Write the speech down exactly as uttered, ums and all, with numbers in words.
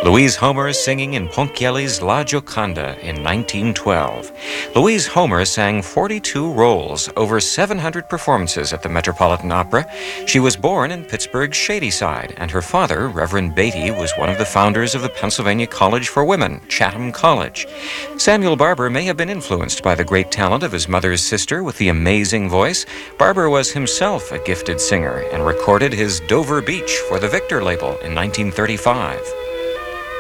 Louise Homer singing in Ponchielli's La Gioconda in nineteen twelve. Louise Homer sang forty-two roles, over seven hundred performances at the Metropolitan Opera. She was born in Pittsburgh's Shadyside, and her father, Reverend Beatty, was one of the founders of the Pennsylvania College for Women, Chatham College. Samuel Barber may have been influenced by the great talent of his mother's sister with the amazing voice. Barber was himself a gifted singer and recorded his Dover Beach for the Victor label in nineteen thirty-five.